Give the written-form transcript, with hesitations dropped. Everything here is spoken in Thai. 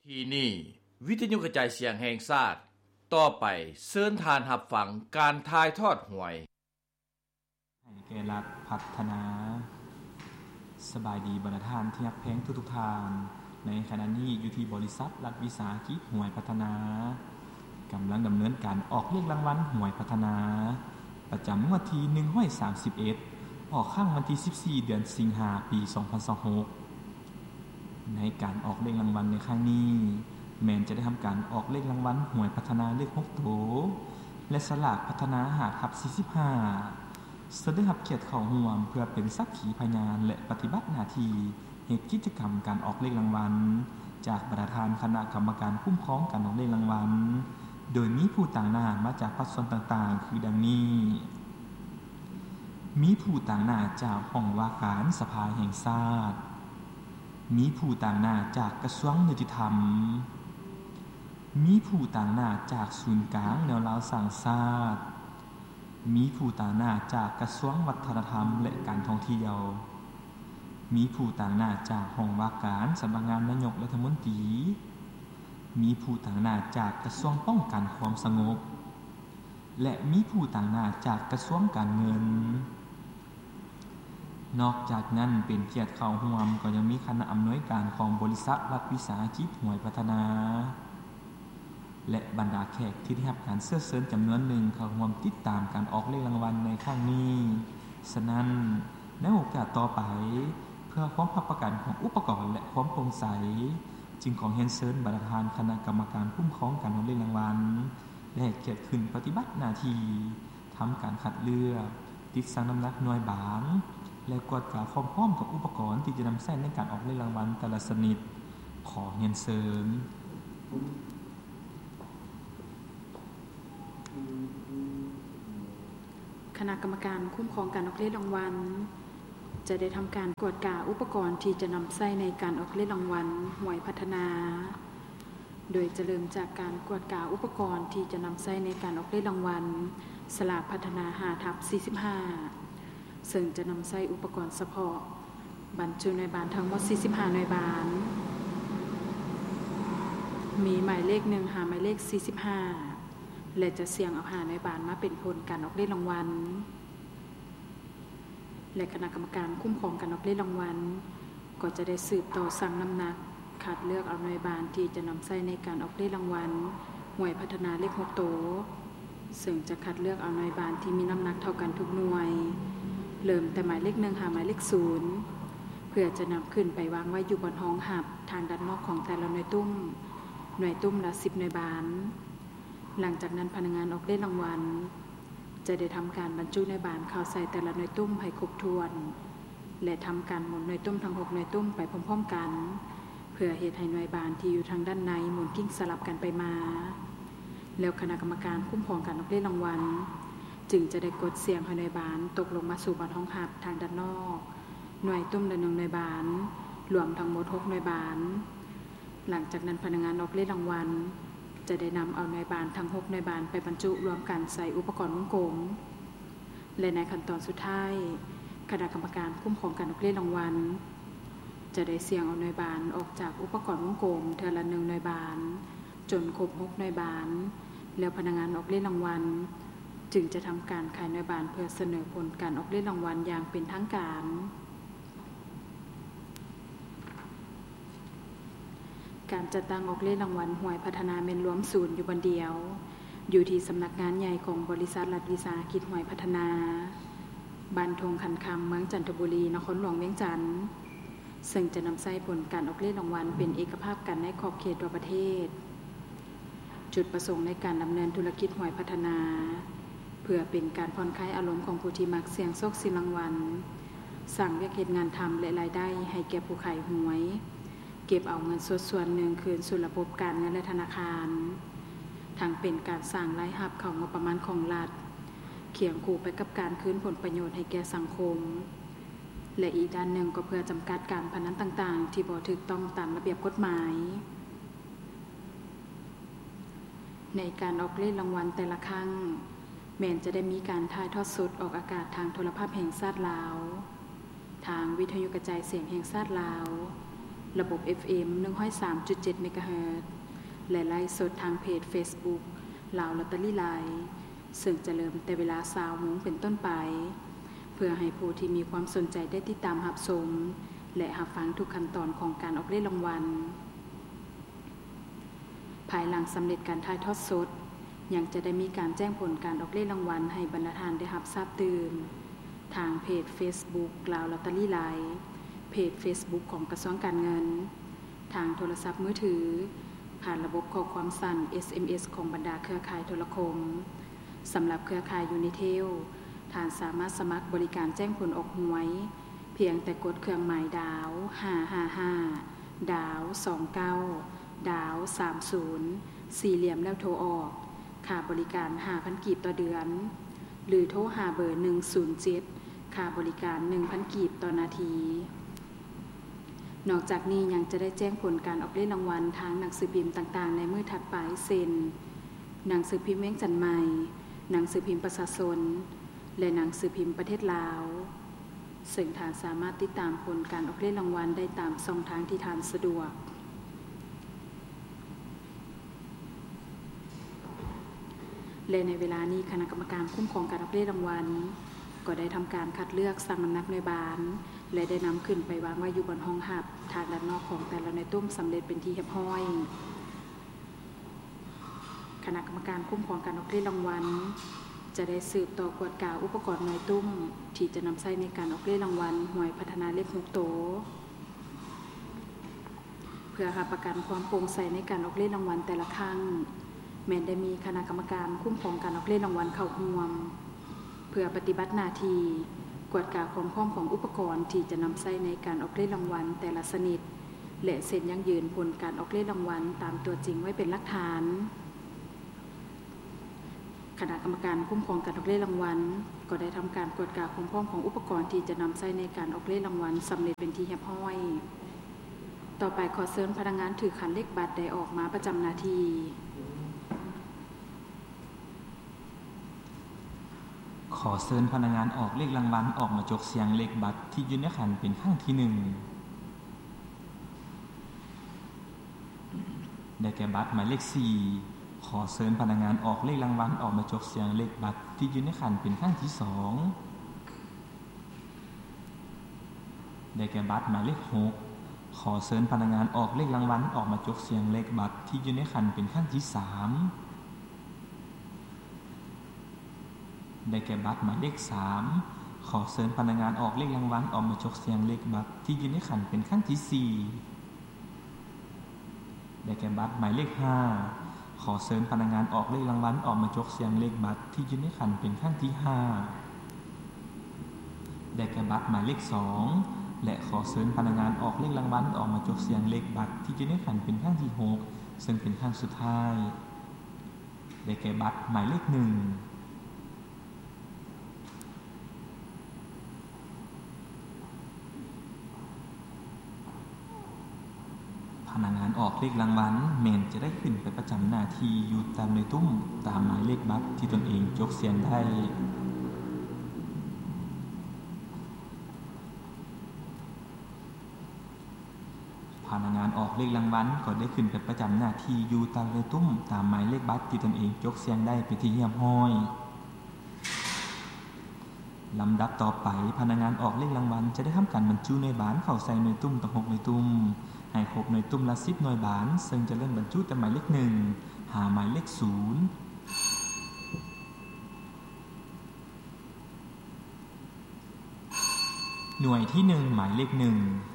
ที่นี่วิทยุกระจายเสียงแห่งชาติต่อไปเชิญทานรับฟังการถ่ายทอดหวยให้แก่รัฐพัฒนาสบายดีบรรดาท่านที่รักแพงทุกๆท่านในขณะนี้อยู่ที่บริษัทรัฐวิสาหกิจหวยพัฒนากำลังดำเนินการออกเลขรางวัลหวยพัฒนาประจำงวดที่131ออกข้างวันที่14เดือนสิงหาคมปี2026ในการออกเลขรางวัลในครั้งนี้แม้นจะได้ทำการออกเลขรางวัลหวยพัฒนาเลข6ตัวและสลากพัฒนา5/45จะได้รับเกียรติเข้าร่วมเพื่อเป็นสักขีพยานและปฏิบัติหน้าที่เหตุกิจกรรมการออกเลขรางวัลจากประธานคณะกรรมการคุ้มครองการออกเลขรางวัลโดยมีผู้ต่างหน้ามาจากภาคส่วนต่างๆคือดังนี้มีผู้ต่างหน้าจากห้องว่าการสภาแห่งชาติมีผู้ต่างหน้าจากกระทรวงยุติธรรมมีผู้ต่างหน้าจากศูนย์กลางแนวราวสร้างชาติมีผู้ต่างหน้าจากกระทรวงวัฒนธรรมและการท่องเที่ยวมีผู้ต่างหน้าจากห้องว่าการสำนักงานนายกรัฐมนตรีมีผู้ต่างหน้าจากกระทรวงป้องกันความสงบและมีผู้ต่างหน้าจากกระทรวงการเงินนอกจากนั้นเป็นเกียรติเข้าร่วมก็ยังมีคณะอำนวยการของบริษัทรัฐวิสาหกิจหวยพัฒนาและบรรดาแขกที่ได้รับการเชิญจำนวนหนึ่งเข้าร่วมติดตามการออกเลขรางวัลในครั้งนี้ฉะนั้นในโอกาสต่อไปเพื่อความรับประกันของอุปกรณ์และความโปร่งใสจึงขอเรียนเชิญประธานคณะกรรมการคุ้มครองการออกเลขรางวัลและให้เกียรติขึ้นปฏิบัติหน้าที่ทำการคัดเลือกติดชั่งน้ำหนักหน่วยบางและกวดกาความพร้อมกับอุปกรณ์ที่จะนำใช้ในการออกเลขรางวัลแต่ละชนิดขอเรียนเชิญคณะกรรมการคุ้มครองการออกเลขรางวัลจะได้ทำการกวดกาอุปกรณ์ที่จะนำใช้ในการออกเลขรางวัลหวยพัฒนาโดยจะเริ่มจากการกวดกาอุปกรณ์ที่จะนำใช้ในการออกเลขรางวัลสลากพัฒนา5/45ซึ่งจะนำใช้อุปกรณ์เฉพาะบรรจุหน่วยบานทั้งหมด45หน่วยบานมีหมายเลข1หาหมายเลข45และจะเสี่ยงเอาหาหน่วยบานมาเป็นผลการออกเลขรางวัลและคณะกรรมการคุ้มครองการออกเลขรางวัลก็จะได้สืบต่อสั่งน้ำหนักคัดเลือกเอาหน่วยบานที่จะนำใช้ในการออกเลขรางวัลหวยพัฒนาเลข6ตัวซึ่งจะคัดเลือกเอาหน่วยบานที่มีน้ำหนักเท่ากันทุกหน่วยเริ่มแต่หมายเลข1หาหมายเลข0เพื่อจะนำขึ้นไปวางไว้อยู่บนห้องหับทางด้านนอกของแต่ละหน่วยตุ้มละ10หน่วยบานหลังจากนั้นพนักงานออกเลขรางวัลจะได้ทำการบรรจุหน่วยบานเข้าใส่แต่ละหน่วยตุ้มให้ครบถ้วนและทำการหมุนหน่วยตุ้มทั้ง6หน่วยตุ้มไปพร้อมๆกันเพื่อเฮ็ดให้หน่วยบานที่อยู่ทางด้านในหมุนกิ้งสลับกันไปมาแล้วคณะกรรมการคุ้มครองการออกเลขรางวัลจึงจะได้กดเสียงให้หน่วยบานตกลงมาสู่บนห้องหับทางด้านนอกหน่วยตุ้มละ1หน่วยบานรวมทั้งหมด6หน่วยบานหลังจากนั้นพนักงานออกเลขรางวัลจะได้นำเอาหน่วยบานทั้ง6หน่วยบานไปบรรจุรวมกันใส่อุปกรณ์วงกลมและในขั้นตอนสุดท้ายคณะกรรมการคุ้มครองการออกเลขรางวัลจะได้เสี่ยงเอาหน่วยบานออกจากอุปกรณ์วงกลมเทื่อละ1หน่วยบานจนครบ6หน่วยบานแล้วพนักงานออกเลขรางวัลจึงจะทำการขายหน่วยบานเพื่อเสนอผลการออกเลขรางวัลอย่างเป็นทางการการจัดตั้งออกเลขรางวัลหวยพัฒนาเมนรวมศูนย์อยู่บนเดียวอยู่ที่สำนักงานใหญ่ของบริษัทรัฐวิสาหกิจหวยพัฒนาบ้านทงคันคำเมืองจันทบุรีนครหลวงเวียงจันทร์ซึ่งจะนำใช้ผลการออกเลขรางวัลเป็นเอกภาพกันในขอบเขตทั่วประเทศจุดประสงค์ในการดำเนินธุรกิจหวยพัฒนาเพื่อเป็นการผ่อนคลายอารมณ์ของผู้ที่มักเสี่ยงโชคสิรางวัลสั่งเวียกเหตุงานทำและรายได้ให้แก่ผู้ขายหวยเก็บเอาเงินส่วนหนึ่งคืนสู่ระบบการเงินและธนาคารทั้งเป็นการสร้างรายรับเข้างบประมาณของรัฐเคียงคู่ไปกับการคืนผลประโยชน์ให้แก่สังคมและอีกด้านหนึ่งก็เพื่อจำกัดการพนันต่างๆที่บ่ถูกต้องตามระเบียบกฎหมายในการออกเลขรางวัลแต่ละครั้งแม้นจะได้มีการถ่ายทอดสดออกอากาศทางโทรภาพแห่งชาติลาวทางวิทยุกระจายเสียงแห่งชาติลาวระบบ FM 103.7 เมกะเฮิรตซ์และไลฟ์สดทางเพจ Facebook ลาวลอตเตอรี่ไลฟ์ซึ่งจะเริ่มแต่เวลา 20:00 นเป็นต้นไปเพื่อให้ผู้ที่มีความสนใจได้ติดตามรับชมและรับฟังทุกขั้นตอนของการออกเลขรางวัลภายหลังสำเร็จการถ่ายทอดสดยังจะได้มีการแจ้งผลการออกเลขรางวัลให้บรรดาท่านได้รับทราบตื่นทางเพจ Facebook ลาวลอตเตอรี่ไลฟ์เพจ Facebook ของกระทรวงการเงินทางโทรศัพท์มือถือผ่านระบบข้อความสั้น SMS ของบรรดาเครือข่ายโทรคมสำหรับเครือข่ายยูนิเทลท่านสามารถสมัครบริการแจ้งผลออกหวยเพียงแต่กดเครื่องหมายดาว555ดาว29ดาว30สี่เหลี่ยมแล้วโทรออกค่าบริการ 5,000 กีบต่อเดือนหรือโทรหาเบอร์107ค่าบริการ 1,000 กีบต่อนาทีนอกจากนี้ยังจะได้แจ้งผลการออกเลขรางวัลทางหนังสือพิมพ์ต่างๆในมื้อถัดไปเช่นหนังสือพิมพ์เวียงจันทน์ใหม่หนังสือพิมพ์ประชาชนและหนังสือพิมพ์ประเทศลาวซึ่งท่านสามารถติดตามผลการออกเลขรางวัลได้ตามช่องทางที่ท่านสะดวกและในเวลานี้คณะกรรมการคุ้มครองการออกเลขรางวัลก็ได้ทำการคัดเลือกสั่งน้ำหนักหน่วยบานและได้นำขึ้นไปวางไว้อยู่บนห้องหับทางด้านนอกของแต่ละหน่วยตุ้มสำเร็จเป็นที่เรียบร้อยคณะกรรมการคุ้มครองการออกเลขรางวัลจะได้สืบต่อกวดกล่าวอุปกรณ์หน่วยตุ้มที่จะนำใช้ในการออกเลขรางวัลหวยพัฒนาเลข6โตเพื่อหาประกันความโปร่งใสในการออกเลขรางวัลแต่ละครั้งแม้ได้มีคณะกรรมการคุ้มครองการออกเลขรางวัลเข้าร่วมเพื่อปฏิบัติหน้าที่กวดกล่าวความพร้อมของอุปกรณ์ที่จะนำใช้ในการออกเลขรางวัลแต่ละชนิดและเซ็นยั่งยืนผลการออกเลขรางวัลตามตัวจริงไว้เป็นหลักฐานคณะกรรมการคุ้มครองการออกเลขรางวัลก็ได้ทำการกวดกล่าวความพร้อมของอุปกรณ์ที่จะนำใช้ในการออกเลขรางวัลสำเร็จเป็นที่เรียบร้อยต่อไปขอเชิญพนักงานถือขันเลขบัตรได้ออกมาประจำหน้าที่ขอเชิญพนักงานออกเลขรางวัลออกมาจกเสียงเลขบัตรที่อยู่ในขันเป็นครั้งที่1ได้แก่บัตรหมายเลข4ขอเชิญพนักงานออกเลขรางวัลออกมาจกเสียงเลขบัตรที่อยู่ในขันเป็นครั้งที่2ได้แก่บัตรหมายเลข6ขอเชิญพนักงานออกเลขรางวัลออกมาจกเสียงเลขบัตรที่อยู่ในขันเป็นครั้งที่3ได้แก่บัตรหมายเลข3ขอเชิญพนักงานออกเลขรางวัลออกมาจกเสียงเลขบัตรที่อยู่ในขันเป็นครั้งที่4ได้แก่บัตรหมายเลข5ขอเชิญพนักงานออกเลขรางวัลออกมาจกเสียงเลขบัตรที่อยู่ในขันเป็นครั้งที่5ได้แก่บัตรหมายเลข2และขอเชิญพนักงานออกเลขรางวัลออกมาจกเสียงเลขบัตรที่อยู่ในขันเป็นครั้งที่6ซึ่งเป็นครั้งสุดท้ายได้แก่บัตรหมายเลข1พนักงานออกเลขรางวัลแม่นจะได้ขึ้นไปประจำหน้าที่อยู่ตามในตุ้มตามหมายเลขบัตรที่ตนเองจกเสียงได้พนักงานออกเลขรางวัลก็ได้ขึ้นไปประจำหน้าที่อยู่ตามในตุ้มตามหมายเลขบัตรที่ตนเองจกเสียงได้ไปที่เรียบร้อยลำดับต่อไปพนักงานออกเลขรางวัลจะได้ทำการบรรจุหน่วยบานเข้าใส่หน่วยตุ้มต่อ6หน่วยตุ้มให้ครบหน่วยตุ้มละ10หน่วยบานซึ่งจะเริ่มบรรจุแต่หมายเลข1หาหมายเลข0หน่วยที่1หมายเลข1